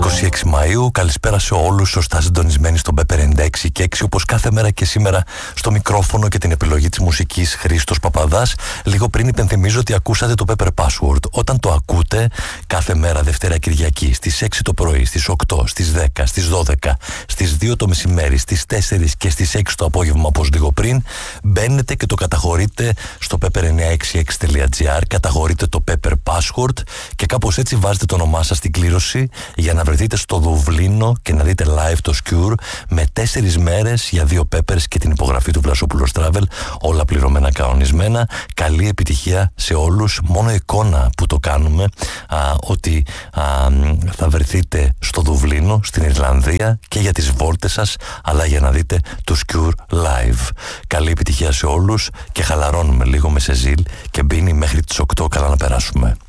26 Μαΐου. Καλησπέρα σε όλους, σωστά συντονισμένοι στον Pepper 96 και 6, όπως κάθε μέρα και σήμερα στο μικρόφωνο και την επιλογή της μουσικής Χρήστος Παπαδάς. Λίγο πριν υπενθυμίζω ότι ακούσατε το Pepper Password. Όταν το ακούτε κάθε μέρα Δευτέρα Κυριακή στις 6 το πρωί, στις 8, στις 10, στις 12, στις 2 το μεσημέρι, στις 4 και στις 6 το απόγευμα, όπως λίγο πριν, μπαίνετε και το καταχωρείτε στο pepper966.gr, καταχωρείτε το Pepper Password και κάπως έτσι βάζετε το όνομά σας στην κλήρωση για να βρεθείτε στο Δουβλίνο και να δείτε live το Skure με 4 μέρες για 2 Peppers και την υπογραφή του Βλασόπουλος Travel, όλα πληρωμένα κανονισμένα. Καλή επιτυχία σε όλους. Μόνο εικόνα που το κάνουμε ότι θα βρεθείτε στο Δουβλίνο, στην Ιρλανδία, και για τις βόλτες σας, αλλά για να δείτε το Skure live. Καλή επιτυχία σε όλους και χαλαρώνουμε λίγο με Σεζίλ και μπίνει μέχρι τις 8. Καλά να περάσουμε.